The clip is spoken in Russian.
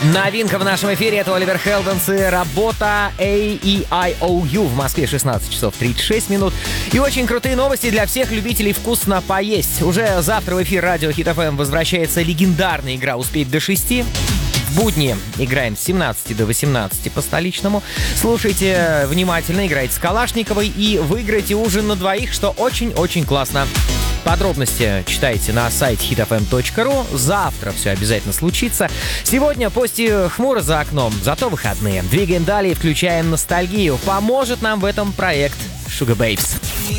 Новинка в нашем эфире — это Оливер Хелденс и работа AEIOU. В Москве 16 часов 36 минут. И очень крутые новости для всех любителей вкусно поесть. Уже завтра в эфир радио Хит ФМ возвращается легендарная игра «Успеть до 6». В будни играем с 17 до 18 по столичному. Слушайте внимательно, играйте с Калашниковой и выиграйте ужин на двоих, что очень-очень классно. Подробности читайте на сайте hitfm.ru. Завтра все обязательно случится. Сегодня пусть и хмуро за окном, зато выходные. Двигаем далее и включаем ностальгию. Поможет нам в этом проект Sugababes.